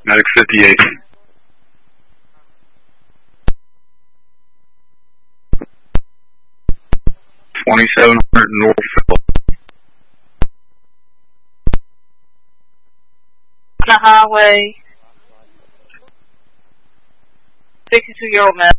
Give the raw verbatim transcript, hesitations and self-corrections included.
Medic fifty-eight. twenty-seven hundred Northfield. On the highway. sixty-two year old man.